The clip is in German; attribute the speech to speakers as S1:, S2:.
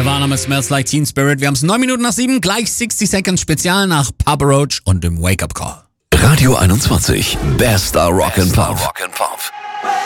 S1: Nirvana Smells Like Teen Spirit. Wir haben es 9 Minuten nach 7, gleich 60 Seconds Spezial nach Papa Roach und dem Wake-Up Call.
S2: Radio 21, bester Rock'n'Pop.